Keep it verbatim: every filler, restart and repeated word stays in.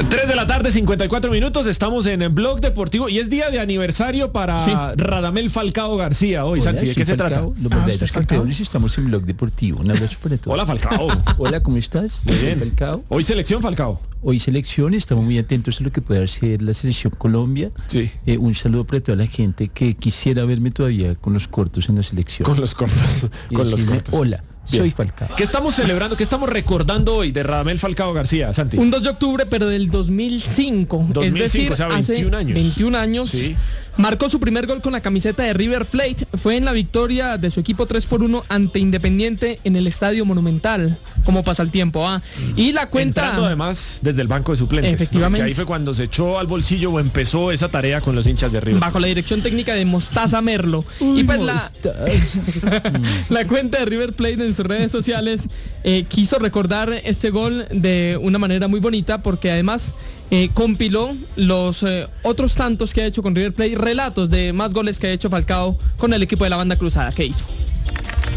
tres de la tarde, cincuenta y cuatro minutos, estamos en Blog Deportivo y es día de aniversario para sí. Radamel Falcao García hoy. Hola, Santi, ¿de qué se Falcao, trata? Los ah, verdaderos campeones estamos en Blog Deportivo. Un abrazo para todos. Hola, Falcao. Hola, ¿cómo estás? Muy bien. Falcao. Hoy selección, Falcao. Hoy selección, estamos sí. muy atentos a lo que puede hacer la selección Colombia. Sí. Eh, un saludo para toda la gente que quisiera verme todavía con los cortos en la selección. Con los cortos. Y con los cortos. Hola. Bien. Soy Falcao. ¿Qué estamos celebrando? ¿Qué estamos recordando hoy de Radamel Falcao García, Santi? Un dos de octubre, pero del dos mil cinco. dos mil cinco, es decir, o sea, veintiún hace años. veintiún años. Sí. Marcó su primer gol con la camiseta de River Plate. Fue en la victoria de su equipo tres por uno ante Independiente en el Estadio Monumental. Como pasa el tiempo, ¿ah? Y la cuenta... Entrando además desde el banco de suplentes. Efectivamente. ¿No? Que ahí fue cuando se echó al bolsillo o empezó esa tarea con los hinchas de River. Bajo la dirección técnica de Mostaza Merlo. Uy, y pues la, la cuenta de River Plate en sus redes sociales eh, quiso recordar este gol de una manera muy bonita porque además... Eh, compiló los eh, otros tantos que ha hecho con River Plate, relatos de más goles que ha hecho Falcao con el equipo de la banda cruzada. ¿Qué hizo?